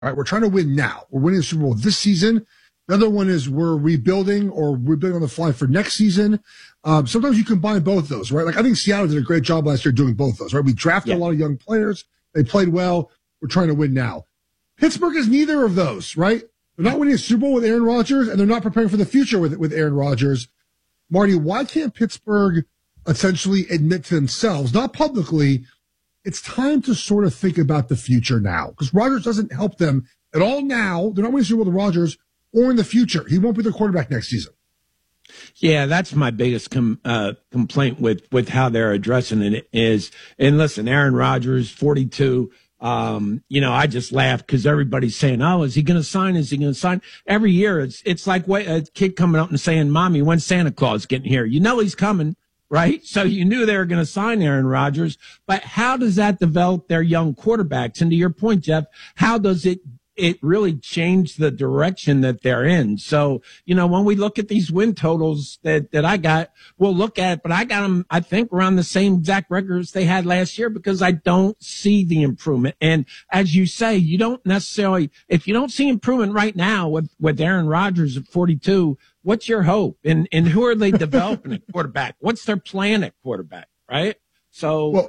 All right, we're trying to win now. We're winning the Super Bowl this season. The other one is we're rebuilding on the fly for next season. Sometimes you combine both those, right? Like I think Seattle did a great job last year doing both those, right? We drafted a lot of young players. They played well. We're trying to win now. Pittsburgh is neither of those, right? They're not winning a Super Bowl with Aaron Rodgers, and they're not preparing for the future with Aaron Rodgers. Marty, why can't Pittsburgh essentially admit to themselves, not publicly, it's time to sort of think about the future now? Because Rodgers doesn't help them at all now. They're not winning a Super Bowl with Rodgers or in the future. He won't be the quarterback next season. Yeah, that's my biggest complaint with how they're addressing it is, and listen, Aaron Rodgers, 42. I just laugh because everybody's saying, "Oh, is he going to sign? Is he going to sign?" Every year, it's like a kid coming up and saying, "Mommy, when's Santa Claus getting here?" You know he's coming, right? So you knew they were going to sign Aaron Rodgers, but how does that develop their young quarterbacks? And to your point, Jeff, how does it really change the direction that they're in? So, when we look at these win totals that I got, we'll look at it, but I got them, I think, around the same exact records they had last year because I don't see the improvement. And as you say, you don't necessarily, if you don't see improvement right now with Aaron Rodgers at 42, what's your hope? And who are they developing at quarterback? What's their plan at quarterback? Right. So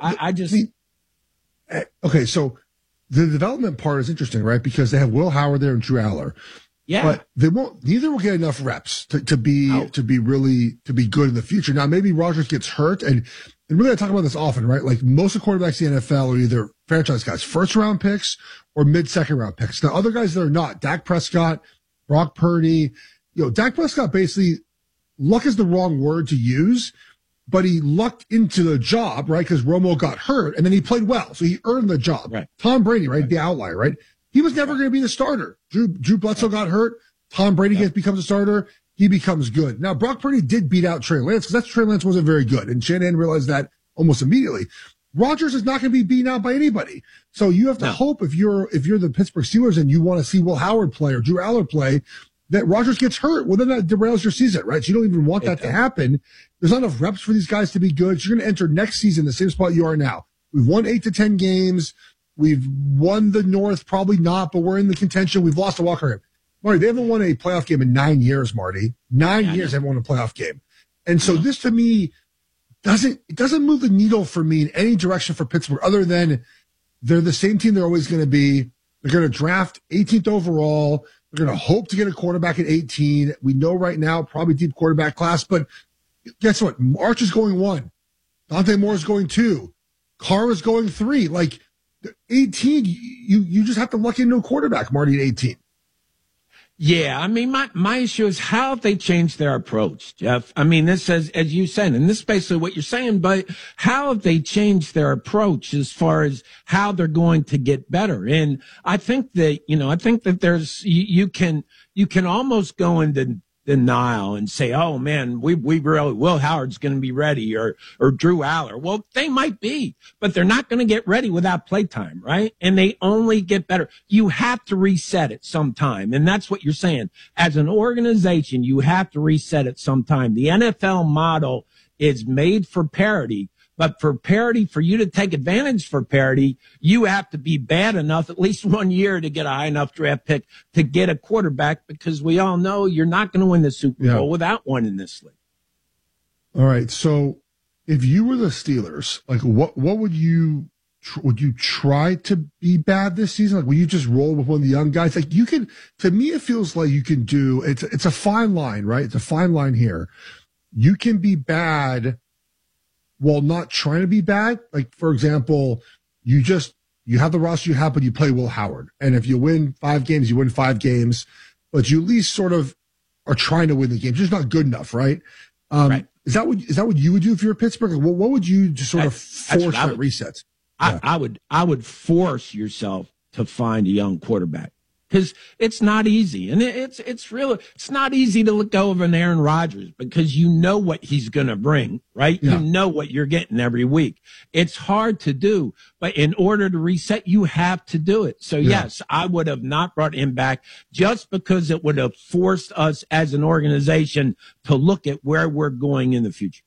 okay. So, the development part is interesting, right? Because they have Will Howard there and Drew Aller. Yeah. But neither will get enough reps to be good in the future. Now, maybe Rodgers gets hurt, and really I talk about this often, right? Like most of the quarterbacks in the NFL are either franchise guys, first round picks or mid-second round picks. Now, other guys that are not, Dak Prescott, Brock Purdy, Dak Prescott basically, luck is the wrong word to use, but he lucked into the job, right? Because Romo got hurt, and then he played well, so he earned the job. Right. Tom Brady, right? The outlier, right? He was never going to be the starter. Drew Bledsoe got hurt. Tom Brady becomes a starter. He becomes good. Now, Brock Purdy did beat out Trey Lance because Trey Lance wasn't very good, and Shanahan realized that almost immediately. Rodgers is not going to be beaten out by anybody. So you have to hope if you're the Pittsburgh Steelers and you want to see Will Howard play or Drew Aller play, that Rodgers gets hurt. Well, then that derails your season, right? So you don't even want that to happen. There's not enough reps for these guys to be good. So you're going to enter next season the same spot you are now. We've won 8 to 10 games. We've won the North, probably not, but we're in the contention. We've lost a walk game. Marty, they haven't won a playoff game in 9 years, Marty. 9 years they haven't won a playoff game. And so this to me doesn't move the needle for me in any direction for Pittsburgh other than they're the same team they're always going to be. They're going to draft 18th overall. They're going to hope to get a quarterback at 18. We know right now, probably deep quarterback class, but guess what? Arch is going 1. Dante Moore is going 2. Carr is going 3. Like 18, you just have to luck into a quarterback, Marty, at 18. Yeah, I mean, my issue is how have they changed their approach, Jeff? I mean, this as you said, and this is basically what you're saying, but how have they changed their approach as far as how they're going to get better? And I think that there's, you can almost go into denial and say, oh man, we really, Will Howard's going to be ready or Drew Aller. Well, they might be, but they're not going to get ready without playtime, right? And they only get better. You have to reset it sometime. And that's what you're saying. As an organization, you have to reset it sometime. The NFL model is made for parity. But for parity, for you to take advantage for parity, you have to be bad enough at least 1 year to get a high enough draft pick to get a quarterback, because we all know you're not going to win the Super Bowl without one in this league. All right. So if you were the Steelers, like what would you try to be bad this season? Like, will you just roll with one of the young guys? Like you can, to me, it feels like you can do, it's a fine line, right? It's a fine line here. You can be bad while not trying to be bad. Like, for example, you have the roster you have, but you play Will Howard. And if you win 5 games, you win 5 games, but you at least sort of are trying to win the game. You're just not good enough, right? Right. Is that what you would do if you're Pittsburgh? Like, what would you just sort of force that reset? I would force yourself to find a young quarterback. Because it's not easy. And it's not easy to let go of an Aaron Rodgers because you know what he's going to bring, right? Yeah. You know what you're getting every week. It's hard to do, but in order to reset, you have to do it. So yes, I would have not brought him back just because it would have forced us as an organization to look at where we're going in the future.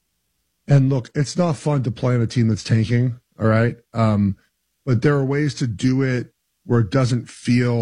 And look, it's not fun to play on a team that's tanking. All right. But there are ways to do it where it doesn't feel